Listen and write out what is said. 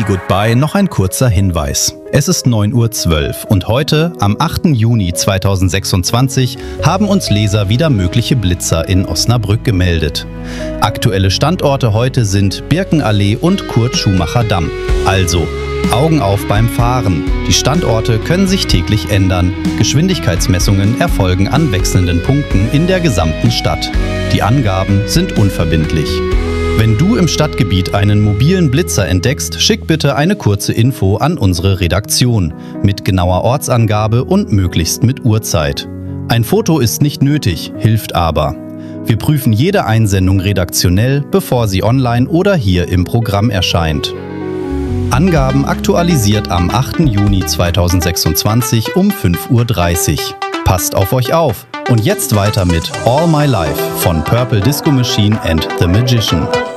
Be Goodbye noch ein kurzer Hinweis. Es ist 9:12 Uhr und heute, am 8. Juni 2026, haben uns Leser wieder mögliche Blitzer in Osnabrück gemeldet. Aktuelle Standorte heute sind Birkenallee und Kurt-Schumacher-Damm. Also, Augen auf beim Fahren. Die Standorte können sich täglich ändern. Geschwindigkeitsmessungen erfolgen an wechselnden Punkten in der gesamten Stadt. Die Angaben sind unverbindlich. Wenn du im Stadtgebiet einen mobilen Blitzer entdeckst, schick bitte eine kurze Info an unsere Redaktion mit genauer Ortsangabe und möglichst mit Uhrzeit. Ein Foto ist nicht nötig, hilft aber. Wir prüfen jede Einsendung redaktionell, bevor sie online oder hier im Programm erscheint. Angaben aktualisiert am 8. Juni 2026 um 5:30 Uhr. Passt auf euch auf! Und jetzt weiter mit All My Life von Purple Disco Machine and The Magician.